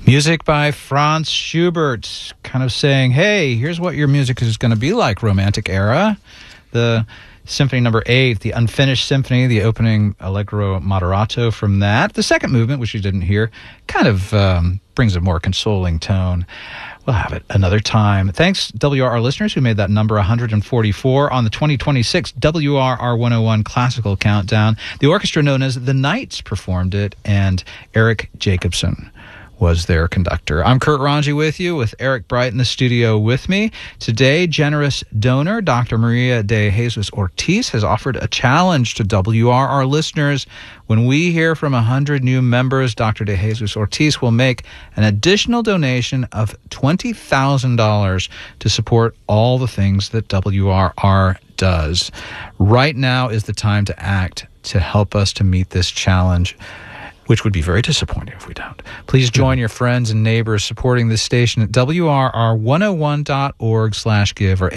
Music by Franz Schubert, kind of saying, hey, here's what your music is going to be like, Romantic Era. The Symphony Number 8, the Unfinished Symphony, the opening Allegro Moderato from that. The second movement, which you didn't hear, kind of brings a more consoling tone. We'll have it another time. Thanks, WRR listeners, who made that number 144 on the 2026 WRR 101 Classical Countdown. The orchestra known as The Knights performed it, and Eric Jacobson was their conductor. I'm Kurt Ranji with you, with Eric Bright in the studio with me. Today, generous donor Dr. Maria de Jesus Ortiz has offered a challenge to WRR listeners. When we hear from 100 new members, Dr. de Jesus Ortiz will make an additional donation of $20,000 to support all the things that WRR does. Right now is the time to act to help us to meet this challenge, which would be very disappointing if we don't. Please join your friends and neighbors supporting this station at WRR101.org/give or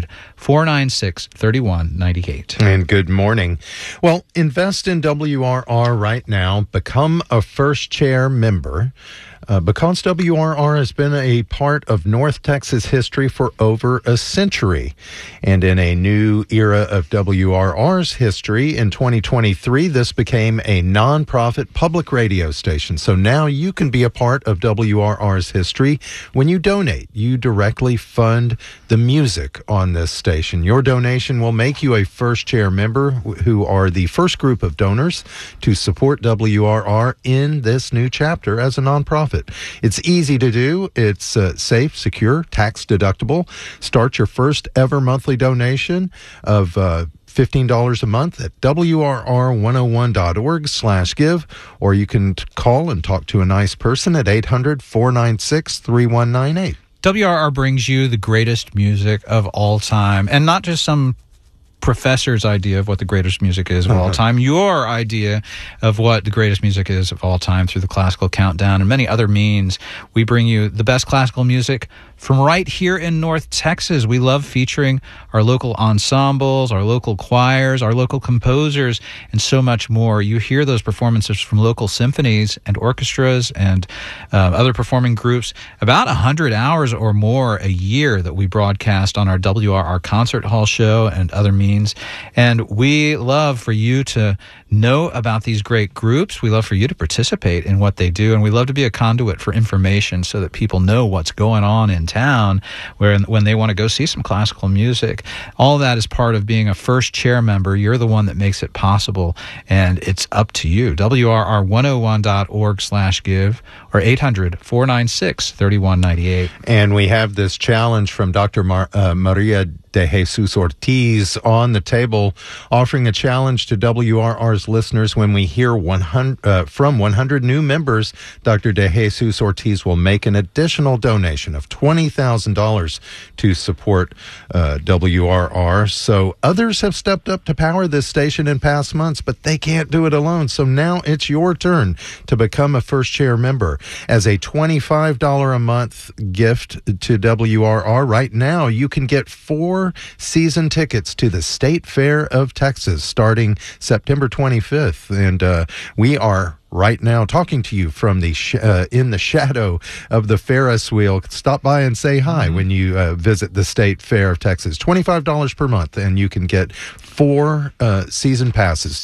800-496-3198. And good morning. Well, invest in WRR right now. Become a first chair member. Because WRR has been a part of North Texas history for over a century. And in a new era of WRR's history, in 2023, this became a nonprofit public radio station. So now you can be a part of WRR's history. When you donate, you directly fund the music on this station. Your donation will make you a first chair member, who are the first group of donors to support WRR in this new chapter as a nonprofit. It's easy to do. It's safe, secure, tax deductible. Start your first ever monthly donation of $15 a month at WRR101.org/give, or you can call and talk to a nice person at 800-496-3198. WRR brings you the greatest music of all time, and not just some professor's idea of what the greatest music is of all time, your idea of what the greatest music is of all time through the Classical Countdown and many other means. We bring you the best classical music from right here in North Texas. We love featuring our local ensembles, our local choirs, our local composers, and so much more. You hear those performances from local symphonies and orchestras and other performing groups, about 100 hours or more a year that we broadcast on our WRR Concert Hall show and other means. And we love for you to know about these great groups. We love for you to participate in what they do, and we love to be a conduit for information so that people know what's going on in town when they want to go see some classical music. All that is part of being a first chair member. You're the one that makes it possible, and it's up to you. WRR101.org/give or 800-496-3198. And we have this challenge from Dr. Maria de Jesus Ortiz on the table, offering a challenge to WRR's listeners. When we hear from 100 new members, Dr. de Jesus Ortiz will make an additional donation of $20,000 to support WRR. So others have stepped up to power this station in past months, but they can't do it alone. So now it's your turn to become a first chair member. As a $25 a month gift to WRR, right now you can get 4 season tickets to the State Fair of Texas starting September 25th. And we are right now talking to you from the in the shadow of the Ferris wheel. Stop by and say hi when you visit the State Fair of Texas. $25 per month, and you can get 4 season passes